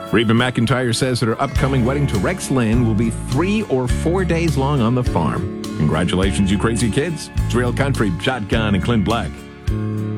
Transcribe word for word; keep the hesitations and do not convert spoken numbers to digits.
Reba McEntire says that her upcoming wedding to Rex Lynn will be three or four days long on the farm. Congratulations, you crazy kids. It's Real Country, Shotgun, and Clint Black.